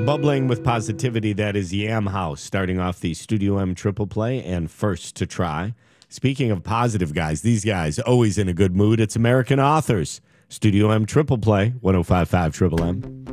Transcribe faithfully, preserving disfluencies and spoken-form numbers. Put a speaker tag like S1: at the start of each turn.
S1: Bubbling with positivity, that is Yam House, starting off the Studio M triple play and First to Try. Speaking of positive guys, these guys always in a good mood. It's American Authors, Studio M triple play, one oh five point five Triple M.